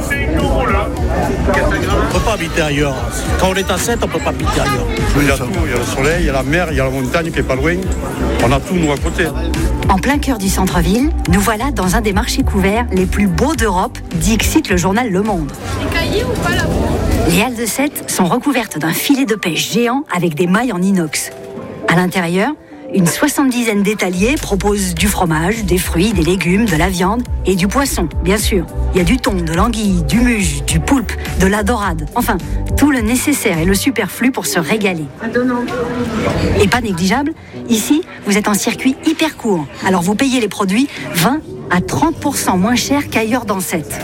On ne peut pas habiter ailleurs. Quand on est à 7, on ne peut pas habiter ailleurs. Il y a tout, il y a le soleil, il y a la mer, il y a la montagne qui est pas loin. On a tout, nous, à côté. En plein cœur du centre-ville, nous voilà dans un des marchés couverts les plus beaux d'Europe, dit que cite le journal Le Monde. Les halles de Sète sont recouvertes d'un filet de pêche géant avec des mailles en inox. À l'intérieur, une 70aine d'étaliers proposent du fromage, des fruits, des légumes, de la viande et du poisson, bien sûr. Il y a du thon, de l'anguille, du muge, du poulpe, de la dorade. Enfin, tout le nécessaire et le superflu pour se régaler. Et pas négligeable, ici, vous êtes en circuit hyper court. Alors vous payez les produits 20 à 30% moins cher qu'ailleurs dans Sète.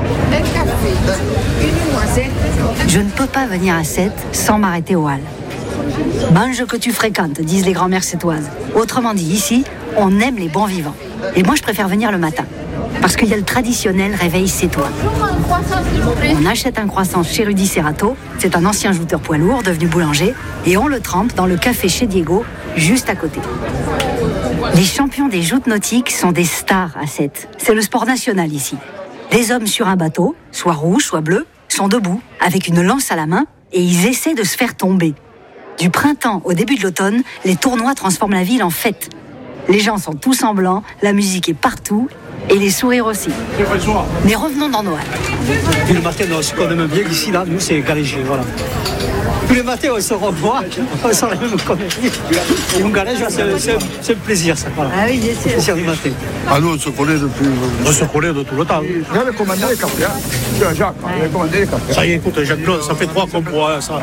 Je ne peux pas venir à Sète sans m'arrêter aux halles. Mange que tu fréquentes, disent les grands-mères sétoises. Autrement dit, ici, on aime les bons vivants. Et moi, je préfère venir le matin. Parce qu'il y a le traditionnel réveil sétois. On achète un croissant chez Rudy Serrato, c'est un ancien jouteur poids lourd devenu boulanger, et on le trempe dans le café chez Diego, juste à côté. Les champions des joutes nautiques sont des stars à Sète. C'est le sport national ici. Des hommes sur un bateau, soit rouge, soit bleu, sont debout, avec une lance à la main, et ils essaient de se faire tomber. Du printemps au début de l'automne, les tournois transforment la ville en fête. Les gens sont tous en blanc, la musique est partout, et les sourires aussi. Mais revenons dans nos halles. Puis le matin, ce qu'on aime bien ici, là, nous, c'est galéger, voilà. Tous les matins, on se revoit, on sort les mêmes conneries. Et on galège, c'est un plaisir, ça. Voilà. Ah oui, bien sûr. C'est du matin. Ah, nous, on se connaît depuis... On se connaît de tout le temps. J'avais commandé les cafés, hein. Jacques, j'avais commandé les cafés. Ça y est, écoute, Jacques-Claude, ça fait 3 qu'on boit ça.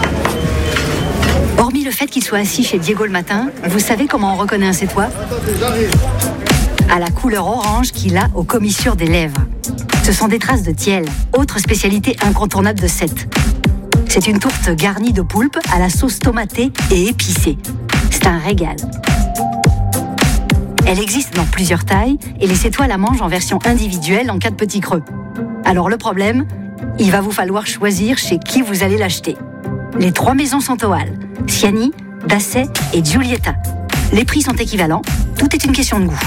Hormis le fait qu'il soit assis chez Diego le matin, vous savez comment on reconnaît un Sétois ? À la couleur orange qu'il a aux commissures des lèvres. Ce sont des traces de tiel, autre spécialité incontournable de Sète. C'est une tourte garnie de poulpe à la sauce tomatée et épicée. C'est un régal. Elle existe dans plusieurs tailles et les Sétois la mangent en version individuelle en cas de petit creux. Alors le problème, il va vous falloir choisir chez qui vous allez l'acheter. Les 3 maisons sont aux halles, Siani, Dasset et Giulietta. Les prix sont équivalents, tout est une question de goût.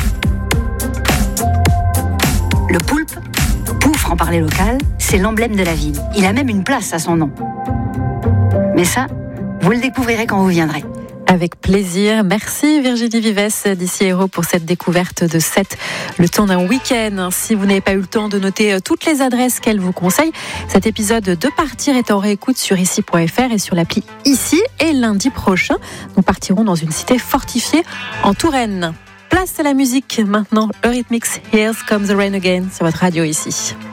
Le poulpe, poufre en parler local, c'est l'emblème de la ville. Il a même une place à son nom. Mais ça, vous le découvrirez quand vous viendrez. Avec plaisir. Merci Virginie Vives d'Ici Héros pour cette découverte de Sète, le temps d'un week-end. Si vous n'avez pas eu le temps de noter toutes les adresses qu'elle vous conseille, cet épisode de Partir est en réécoute sur ici.fr et sur l'appli Ici. Et lundi prochain, nous partirons dans une cité fortifiée en Touraine. Place à la musique maintenant, Eurythmics, Here Comes the Rain Again sur votre radio Ici.